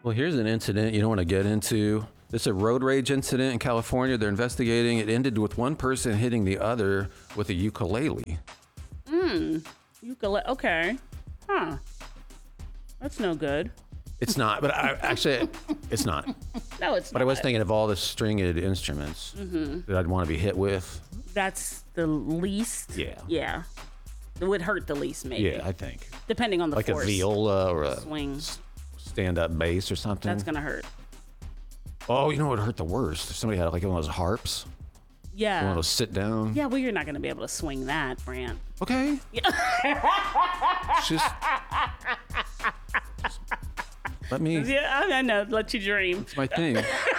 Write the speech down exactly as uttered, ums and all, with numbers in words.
Well, here's an incident you don't want to get into. It's a road rage incident in California. They're investigating. It ended with one person hitting the other with a ukulele. Hmm. Ukulele. Okay. Huh. That's no good. It's not, but I, actually, it's not. No, it's But not. I was thinking of all the stringed instruments Mm-hmm. that I'd want to be hit with. That's the least. Yeah. Yeah. It would hurt the least, maybe. Yeah, I think. Depending on the Like force. a viola or a Swing. s- stand-up bass or something. That's gonna hurt. Oh, you know what would hurt the worst? If somebody had like one of those harps, Yeah. one of those sit down. Yeah, well, you're not gonna be able to swing that, Brant. Okay. It's just, just let me. Yeah, I I know. Let you dream. It's my thing.